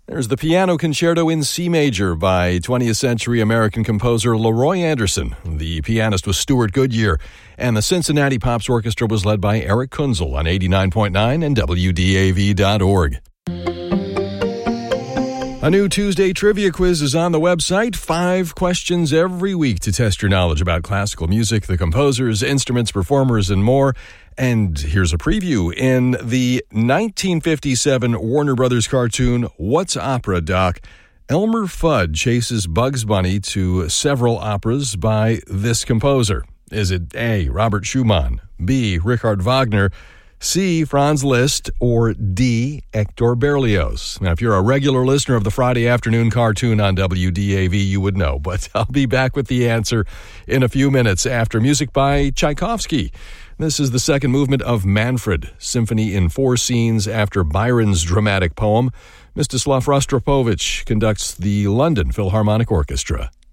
There's the Piano Concerto in C major by 20th century American composer Leroy Anderson. The pianist was Stuart Goodyear, and the Cincinnati Pops Orchestra was led by Eric Kunzel on 89.9 and WDAV.org. A new Tuesday trivia quiz is on the website. 5 questions every week to test your knowledge about classical music, the composers, instruments, performers, and more. And here's a preview. In the 1957 Warner Brothers cartoon, What's Opera, Doc?, Elmer Fudd chases Bugs Bunny to several operas by this composer. Is it A, Robert Schumann, B, Richard Wagner, C, Franz Liszt, or D, Hector Berlioz? Now, if you're a regular listener of the Friday afternoon cartoon on WDAV, you would know, but I'll be back with the answer in a few minutes after music by Tchaikovsky. This is the second movement of Manfred, symphony in 4 scenes after Byron's dramatic poem. Mstislav Rostropovich conducts the London Philharmonic Orchestra.